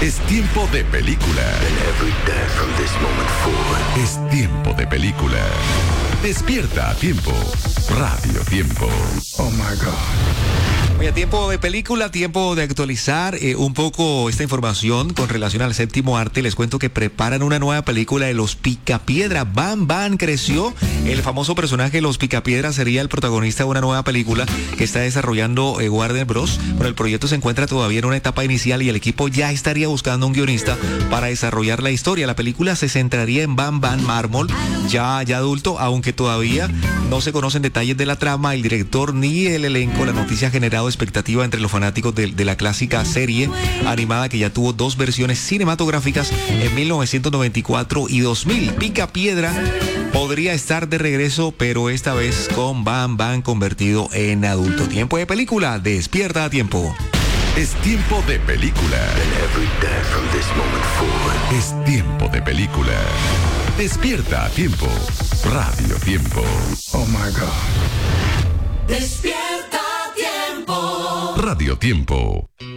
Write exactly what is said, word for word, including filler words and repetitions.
Es tiempo de película. And every day from this moment forward. Es tiempo de película. Despierta a tiempo. Radio Tiempo. Oh my God. Oye, tiempo de película, tiempo de actualizar eh, un poco esta información con relación al séptimo arte. Les cuento que preparan una nueva película de Los Picapiedra. Bam Bam creció. El famoso personaje de Los Picapiedra sería el protagonista de una nueva película que está desarrollando eh, Warner Bros. Bueno, el proyecto se encuentra todavía en una etapa inicial y el equipo ya estaría buscando un guionista para desarrollar la historia. La película se centraría en Bam Bam Mármol, ya, ya adulto, aunque todavía no se conocen detalles de la trama, el director ni el elenco. La noticia ha generado expectativa entre los fanáticos de, de la clásica serie animada que ya tuvo dos versiones cinematográficas en mil novecientos noventa y cuatro y dos mil. Picapiedra podría estar de regreso, pero esta vez con Bam Bam convertido en adulto. Tiempo de película, despierta a tiempo. Es tiempo de película. And every day from this moment forward. Es tiempo de película. Despierta a tiempo. Radio Tiempo. Oh my God. Despierta a tiempo. Radio Tiempo.